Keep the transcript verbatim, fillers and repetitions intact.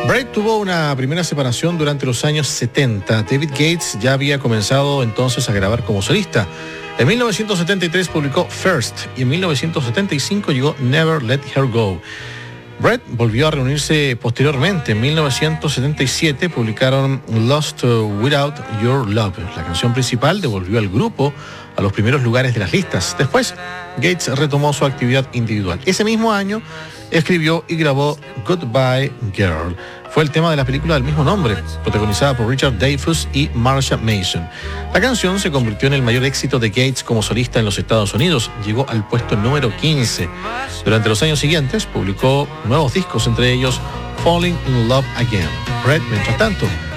Brett tuvo una primera separación durante los años setenta. David Gates ya había comenzado entonces a grabar como solista. En mil novecientos setenta y tres publicó First y en mil novecientos setenta y cinco llegó Never Let Her Go. Brett volvió a reunirse posteriormente. En mil novecientos setenta y siete publicaron Lost Without Your Love. La canción principal devolvió al grupo a los primeros lugares de las listas. Después, Gates retomó su actividad individual. Ese mismo año escribió y grabó Goodbye Girl. Fue el tema de la película del mismo nombre, protagonizada por Richard Dreyfuss y Marsha Mason. La canción se convirtió en el mayor éxito de Gates como solista en los Estados Unidos. Llegó al puesto número quince. Durante los años siguientes publicó nuevos discos, entre ellos Falling in Love Again. Brett, mientras tanto,